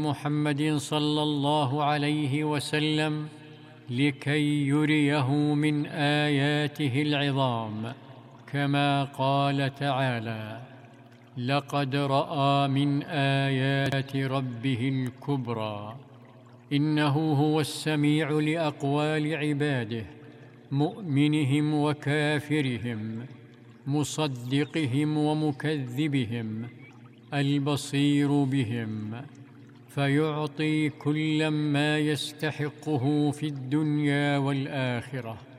محمد صلى الله عليه وسلم لكي يريه من آياته العظام، كما قال تعالى: لقد رأى من آيات ربه الكبرى. إنه هو السميع لأقوال عباده، مؤمنهم وكافرهم، مصدقهم ومكذبهم، البصير بهم، فيعطي كل ما يستحقه في الدنيا والآخرة.